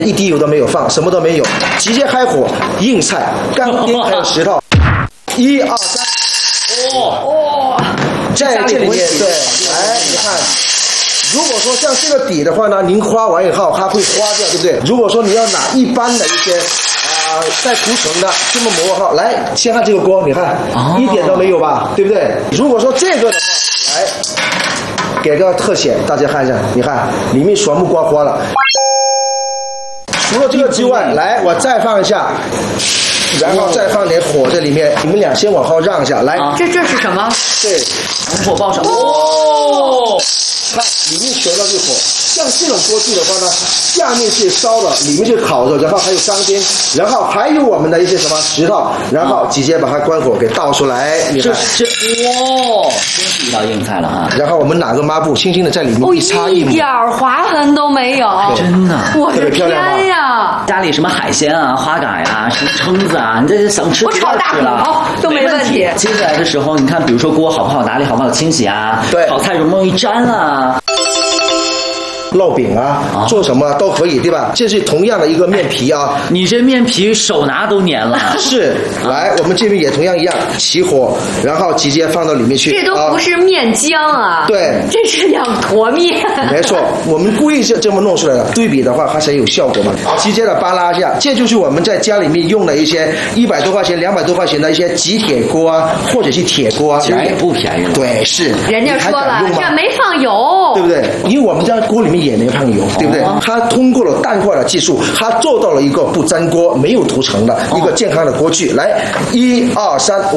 一滴油都没有放，什么都没有，直接开火，硬菜、干丁还有石头，1、2、3，在这里面对，来你看。如果说像这个底的话呢，您花完以后它会花掉，对不对？如果说你要拿一般的一些带涂层的这么磨好，来先看这个锅，你看一点都没有吧，对不对？如果说这个的话，来给个特写，大家看一下，你看里面全部刮花了。除了这个之外，来我再放一下。然后再放点火在里面，你们俩先往后让一下，来。 这是什么？ 对， 火爆上。 看里面全都是火，像这种锅具的话呢，下面是烧的，里面是烤的，然后还有钢钉，然后还有我们的一些什么石头，然后直接把它关火给倒出来。你看， 真是一道硬菜了啊！ 然后我们拿个抹布轻轻的在里面一擦一抹， 一点划痕都没有， 真的， 我的天呀！ 家里什么海鲜啊、花蛤呀、什么蛏子啊，你这想吃我炒大骨头都没问题。 接下来的时候，你看，比如说锅好不好打理，好不好清洗啊？ 对， 炒菜容不容易粘啊？ 烙饼啊，做什么都可以，对吧？这是同样的一个面皮啊， 你这面皮手拿都粘了。 是，来，我们这边也同样一样，起火，然后直接放到里面去。 这都不是面浆啊， 对， 这是2坨面。 没错，我们故意是这么弄出来的，对比的话它才有效果嘛。直接的扒拉一下，这就是我们在家里面用的一些100多块钱、200多块钱的一些极铁锅啊，或者是铁锅啊， 其实也不便宜了。 对，是。 人家说了，这没放油， 对不对？因为我们家锅里面也没放油，对不对？它通过了淡化的技术，它做到了一个不粘锅、没有涂层的一个健康的锅具。来，1、2、3，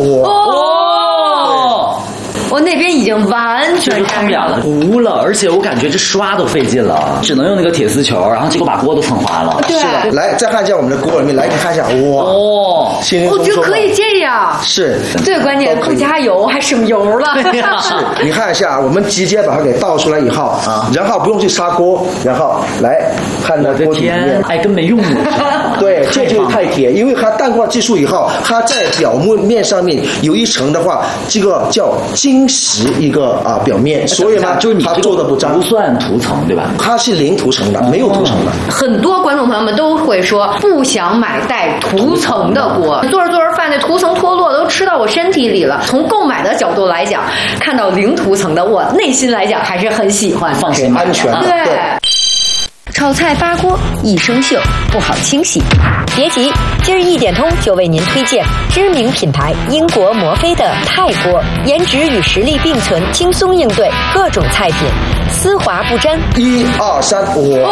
我那边已经完全看不了了，糊了，而且我感觉这刷都费劲了，只能用那个铁丝球，然后结果把锅都蹭花了。 对， 是的。来，再看一下我们的锅里面，来，你看一下，哇，轻轻松松， 就可以这样。 是， 最关键不加油还省油了。 是，你看一下，我们直接把它给倒出来以后，然后不用去砂锅，然后来看到锅里面， 哎，跟没用的。 对，这就是太铁，因为它淡化技术以后，它在表面上面有一层的话，这个叫晶石一个表面，所以呢， 就是你它做的不脏， 不算涂层对吧？ 它是零涂层的，没有涂层的。 很多观众朋友们都会说不想买带涂层的锅，做着做着饭，那涂层脱落都吃到我身体里了。从购买的角度来讲，看到零涂层的，我内心来讲还是很喜欢， 放心安全。 对。炒菜扒锅一生锈，不好清洗。别急，今儿一点通就为您推荐知名品牌英国摩飞的钛锅，颜值与实力并存，轻松应对各种菜品，丝滑不粘。 1、2、3，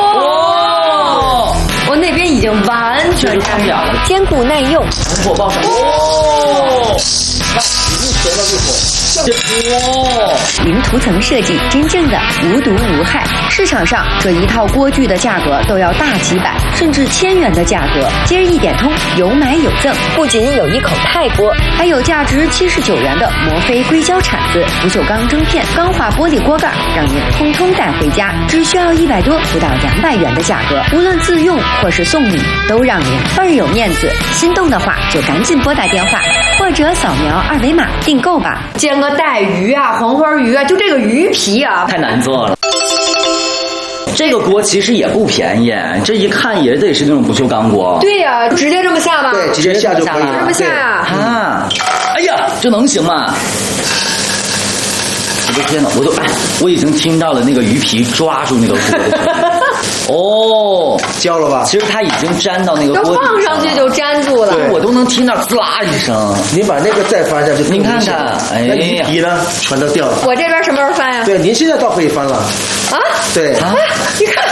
我那边已经完全看不了了， 坚固耐用， 火爆上。 看，里面全都是火。 零涂层设计，真正的无毒无害。市场上这一套锅具的价格都要大几百甚至1000元的价格。今儿一点通，有买有赠，不仅有一口钛锅，还有价值79元的摩飞硅胶铲子、不锈钢蒸片、钢化玻璃锅盖，让您通通带回家，只需要100多不到200元的价格。无论自用或是送礼，都让您倍儿有面子。心动的话就赶紧拨打电话或者扫描2维码订购吧。煎个带鱼啊、黄花鱼啊，就这个鱼皮啊， 太难做了。这个锅其实也不便宜，这一看也得是那种不锈钢锅。 对呀，直接这么下吧。 对，直接下就可以了。 这么下呀？ 哎呀，这能行吗？我的天哪，我已经听到了那个鱼皮抓住那个锅的声音。 焦了吧？ 其实它已经粘到那个锅底， 放上去就粘住了。 我都能听到滋啦一声。 您把那个再翻下去， 您看看， 那鱼皮呢，全都掉了。 我这边什么时候翻呀？ 对，您现在倒可以翻了。 啊？ 对啊，你看。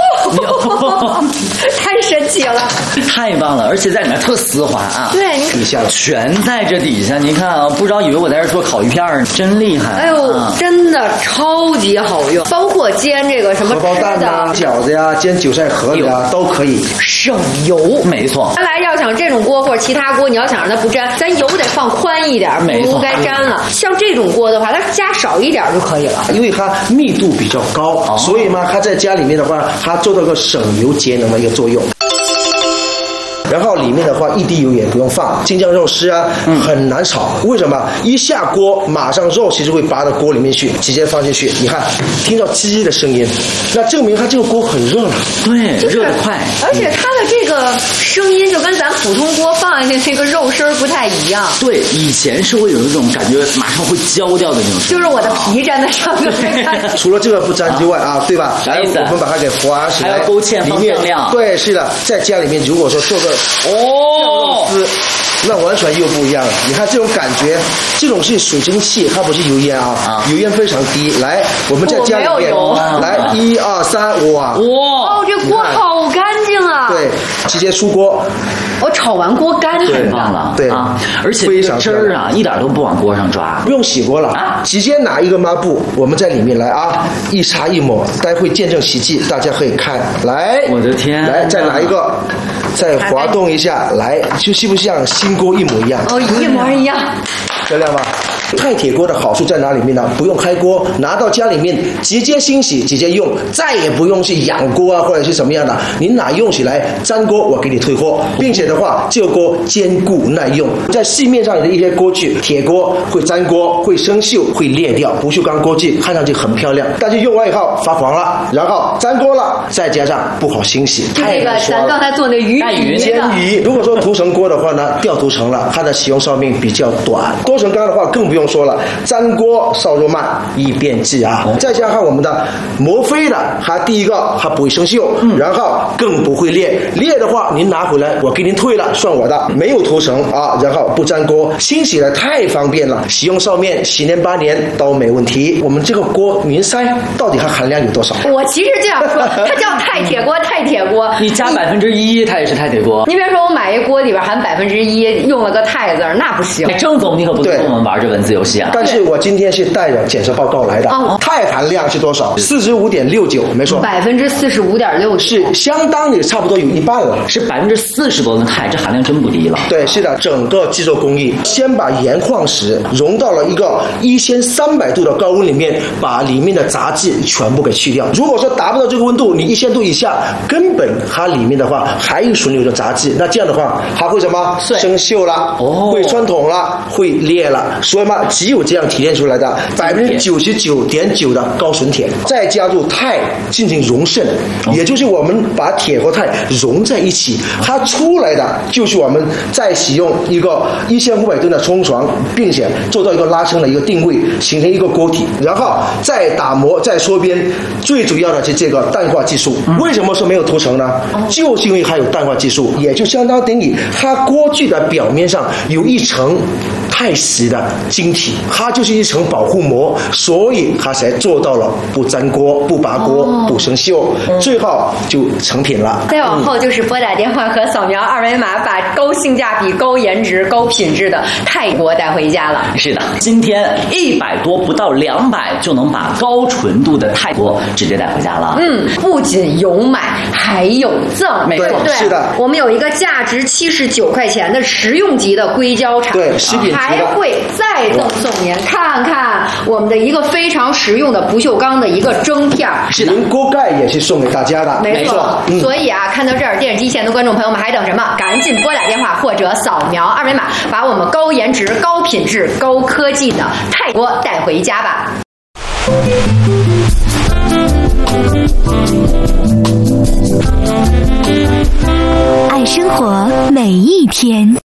太神奇了， 太棒了，而且在里面特丝滑啊！ 对， 底下全在这底下，你看啊，不知道以为我在这做烤鱼片儿，真厉害！ 哎呦，真的超级好用，包括煎这个什么荷包蛋啊、饺子呀、煎韭菜盒子啊都可以， 省油。 没错， 原来要想这种锅或者其他锅，你要想让它不粘，咱油得放宽一点，不该粘了。像这种锅的话，它加少一点就可以了， 因为它密度比较高，所以嘛，它在家里面的话，它做到个省油节能的一个作用。 然后里面的话一滴油也不用放，京酱肉丝啊很难炒，为什么？一下锅马上肉其实会拔到锅里面去，直接放进去，你看听到叽的声音，那证明它这个锅很热了， 对，热得快， 而且它的这个声音就跟咱普通锅放进去那个肉声不太一样。 对，以前是会有一种感觉马上会焦掉的那种声音， 就是我的皮粘在上面。 除了这个不粘之外啊，对吧？ 啥意思？ 我们把它给划起来， 还要勾芡放酱料。 对，是的，在家里面如果说做个肉丝，那完全又不一样了。你看这种感觉，这种是水蒸气，它不是油烟啊，油烟非常低。来，我们在家里面，来1、2、3，哇！ 哦，这锅好干净啊！ 对，直接出锅。 我炒完锅干很棒了， 对啊，而且这个汁儿啊，一点都不往锅上抓， 不用洗锅了啊，直接拿一个抹布，我们在里面来啊，一擦一抹，待会见证奇迹，大家可以看。来， 我的天， 来再拿一个，再滑动一下，来，就是不是像新锅一模一样？ 哦，一模一样， 漂亮吧？钛铁锅的好处在哪里面呢？不用开锅，拿到家里面直接清洗，直接用，再也不用去养锅啊，或者是什么样的。您哪用起来粘锅，我给你退货，并且的话，这个锅坚固耐用。在市面上的一些锅具，铁锅会粘锅，会生锈，会裂掉。不锈钢锅具看上去很漂亮，但是用完以后发黄了，然后粘锅了，再加上不好清洗。 就这个咱刚才做那鱼煎鱼，如果说涂层锅的话呢，掉涂层了，它的使用寿命比较短。多层缸的话更不用说了，粘锅烧肉慢，易变质啊。再加上我们的磨飞的，它第一个它不会生锈，然后更不会裂。裂的话，您拿回来我给您退了，算我的。没有涂层啊，然后不粘锅，清洗的太方便了，使用寿命10年8年都没问题。我们这个锅您猜到底它含量有多少？ 我其实就想说，它叫钛铁锅，钛铁锅， 你加1%，它也是钛铁锅。 你别说我买一锅里边含1%，用了个钛字，那不行。 郑总，你可不跟我们玩这文字游戏啊！ 但是我今天是带着检测报告来的，钛含量是多少？45.69，没错 ，45.6 是相当于差不多有一半了， 是40%多的钛，这含量真不低了。 对，是的，整个制作工艺，先把盐矿石融到了一个1300度的高温里面，把里面的杂质全部给去掉。如果说达不到这个温度，你1000度以下，根本它里面的话还有存留着杂质，那这样的话它会什么？生锈了，会穿孔了，会裂了。所以嘛，只有这样提炼出来的99.9%的高纯铁，再加入钛进行熔渗，也就是我们把铁和钛融在一起，它出来的就是我们再使用一个1500吨的冲床，并且做到一个拉伸的一个定位，形成一个锅体，然后再打磨再搓边。最主要的是这个淡化技术。为什么说没有涂层呢？就是因为它有淡化技术，也就相当于它锅具的表面上有一层钛石的晶体，它就是一层保护膜，所以它才做到了不粘锅、不拔锅、不生锈，最后就成品了。 再往后就是拨打电话和扫描2维码，把高性价比、高颜值、高品质的钛锅带回家了。 是的，今天100多不到200就能把高纯度的钛锅直接带回家了。 不仅有买，还有赠。 没错， 对， 是的， 我们有一个价值79块钱的实用级的硅胶铲， 对，食品还会再赠送您看看我们的一个非常实用的不锈钢的一个蒸片。 是的， 锅盖也是送给大家的。 没错。所以啊，看到这儿，电视机前的观众朋友们还等什么？赶紧拨打电话或者扫描2维码，把我们高颜值、高品质、高科技的钛锅带回家吧。 爱生活每一天。